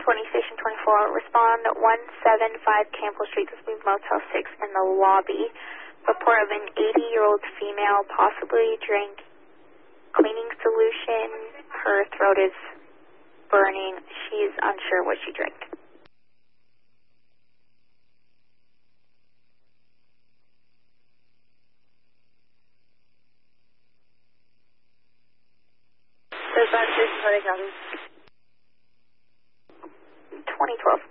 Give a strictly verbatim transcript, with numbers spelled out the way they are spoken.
twenty Station twenty-four, respond one seven five Campbell Street, this will be Motel six in the lobby. Report of an eighty-year-old female possibly drank cleaning solution. Her throat is burning. She's unsure what she drank. Dispatch, twenty copy. twenty twelve.